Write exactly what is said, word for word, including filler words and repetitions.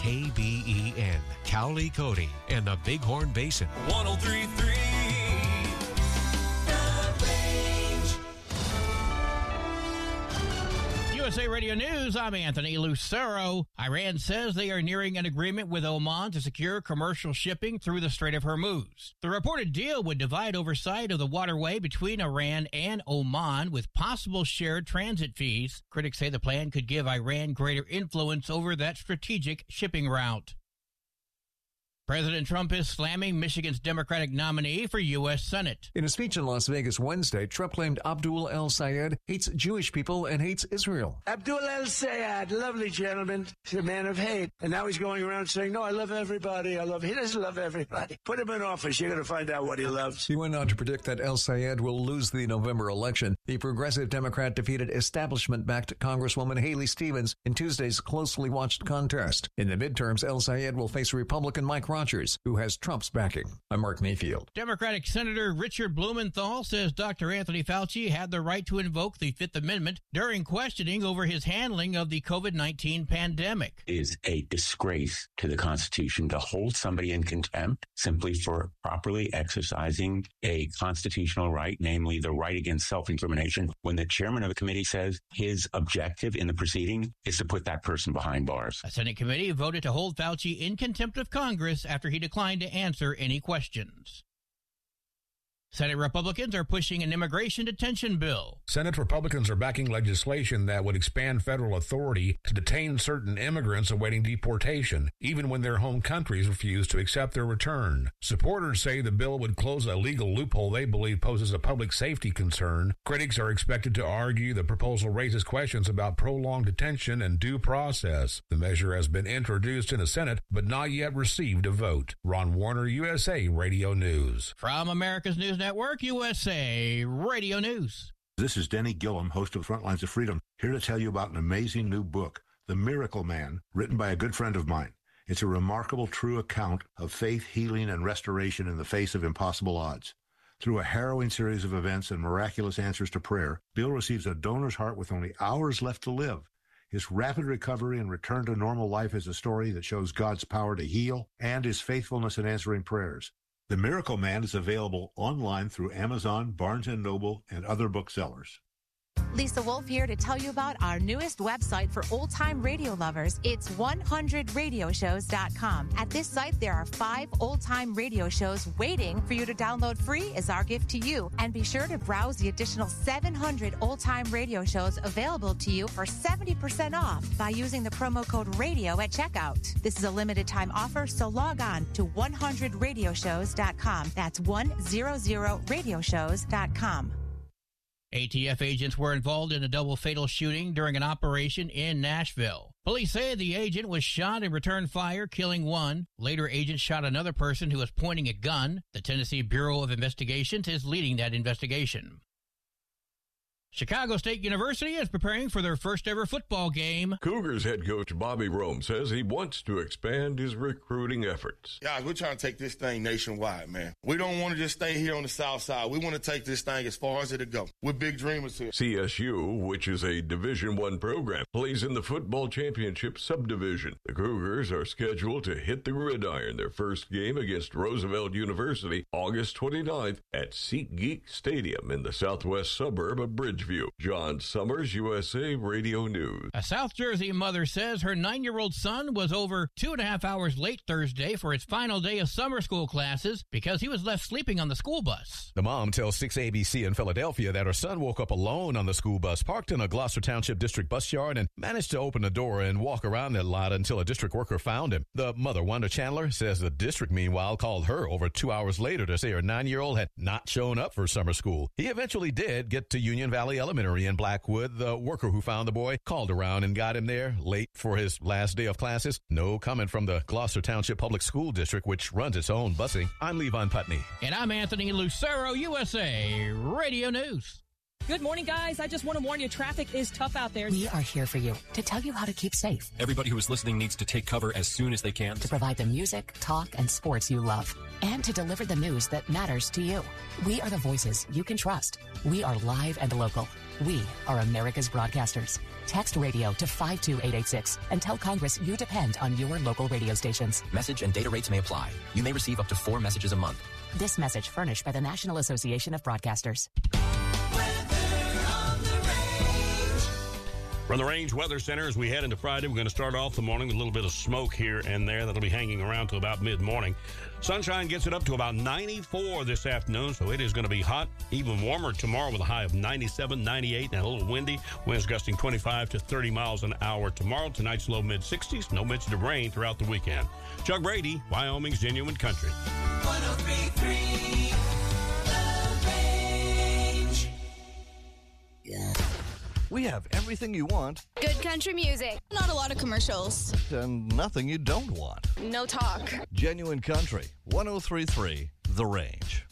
K B E N, Cowley, Cody, and the Bighorn Basin. one oh three point three U S A Radio News, I'm Anthony Lucero. Iran says they are nearing an agreement with Oman to secure commercial shipping through the Strait of Hormuz. The reported deal would divide oversight of the waterway between Iran and Oman with possible shared transit fees. Critics say the plan could give Iran greater influence over that strategic shipping route. President Trump is slamming Michigan's Democratic nominee for U S Senate. In a speech in Las Vegas Wednesday, Trump claimed Abdul El-Sayed hates Jewish people and hates Israel. Abdul El-Sayed, lovely gentleman, he's a man of hate. And now he's going around saying, no, I love everybody. I love, he doesn't love everybody. Put him in office. You're going to find out what he loves. He went on to predict that El-Sayed will lose the November election. The progressive Democrat defeated establishment-backed Congresswoman Haley Stevens in Tuesday's closely watched contest. In the midterms, El-Sayed will face Republican Mike Rogers, who has Trump's backing. I'm Mark Mayfield. Democratic Senator Richard Blumenthal says Doctor Anthony Fauci had the right to invoke the Fifth Amendment during questioning over his handling of the COVID nineteen pandemic. It is a disgrace to the Constitution to hold somebody in contempt simply for properly exercising a constitutional right, namely the right against self-incrimination, when the chairman of a committee says his objective in the proceeding is to put that person behind bars. A Senate committee voted to hold Fauci in contempt of Congress after he declined to answer any questions. Senate Republicans are pushing an immigration detention bill. Senate Republicans are backing legislation that would expand federal authority to detain certain immigrants awaiting deportation, even when their home countries refuse to accept their return. Supporters say the bill would close a legal loophole they believe poses a public safety concern. Critics are expected to argue the proposal raises questions about prolonged detention and due process. The measure has been introduced in the Senate, but not yet received a vote. Ron Warner, U S A Radio News. From America's News Network, U S A Radio News. This is Denny Gillum, host of Frontlines of Freedom, here to tell you about an amazing new book, The Miracle Man, written by a good friend of mine. It's a remarkable, true account of faith, healing, and restoration in the face of impossible odds. Through a harrowing series of events and miraculous answers to prayer, Bill receives a donor's heart with only hours left to live. His rapid recovery and return to normal life is a story that shows God's power to heal and his faithfulness in answering prayers. The Miracle Man is available online through Amazon, Barnes and Noble, and other booksellers. Lisa Wolf here to tell you about our newest website for old-time radio lovers. It's one hundred radio shows dot com. At this site, there are five old-time radio shows waiting for you to download free as our gift to you. And be sure to browse the additional seven hundred old-time radio shows available to you for seventy percent off by using the promo code RADIO at checkout. This is a limited-time offer, so log on to one hundred radio shows dot com. That's one hundred radio shows dot com. A T F agents were involved in a double fatal shooting during an operation in Nashville. Police say the agent was shot and returned fire, killing one. Later, agents shot another person who was pointing a gun. The Tennessee Bureau of Investigations is leading that investigation. Chicago State University is preparing for their first ever football game. Cougars head coach Bobby Rome says he wants to expand his recruiting efforts. Yeah, we're trying to take this thing nationwide, man. We don't want to just stay here on the south side. We want to take this thing as far as it'll go. We're big dreamers here. C S U, which is a Division One program, plays in the football championship subdivision. The Cougars are scheduled to hit the gridiron their first game against Roosevelt University August twenty-ninth at SeatGeek Stadium in the southwest suburb of Bridgeview. John Summers, U S A Radio News. A South Jersey mother says her nine-year-old son was over two and a half hours late Thursday for his final day of summer school classes because he was left sleeping on the school bus. The mom tells six A B C in Philadelphia that her son woke up alone on the school bus parked in a Gloucester Township district bus yard and managed to open the door and walk around that lot until a district worker found him. The mother, Wanda Chandler, says the district, meanwhile, called her over two hours later to say her nine-year-old had not shown up for summer school. He eventually did get to Union Valley Elementary in Blackwood. The worker who found the boy called around and got him there late for his last day of classes. No comment from the Gloucester Township Public School District, which runs its own busing. I'm Levon Putney. And I'm Anthony Lucero, U S A Radio News. Good morning, guys. I just want to warn you, traffic is tough out there. We are here for you to tell you how to keep safe. Everybody who is listening needs to take cover as soon as they can. To provide the music, talk, and sports you love. And to deliver the news that matters to you. We are the voices you can trust. We are live and local. We are America's broadcasters. Text radio to five two eight eight six and tell Congress you depend on your local radio stations. Message and data rates may apply. You may receive up to four messages a month. This message furnished by the National Association of Broadcasters. From the Range Weather Center, as we head into Friday, we're going to start off the morning with a little bit of smoke here and there that'll be hanging around to about mid-morning. Sunshine gets it up to about ninety-four this afternoon, so it is going to be hot, even warmer tomorrow with a high of ninety-seven, ninety-eight, and a little windy. Winds gusting twenty-five to thirty miles an hour tomorrow. Tonight's low mid-sixties. No mention of rain throughout the weekend. Chuck Brady, Wyoming's Genuine Country. one oh three point three The Range. We have everything you want. Good country music. Not a lot of commercials. And nothing you don't want. No talk. Genuine Country, one oh three point three The Range.